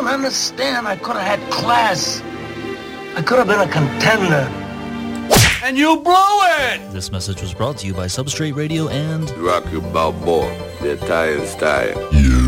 don't understand. I could have had class. I could have been a contender. And you blew it! This message was brought to you by Substrate Radio and Rocky Balboa, the Italian style. Yeah.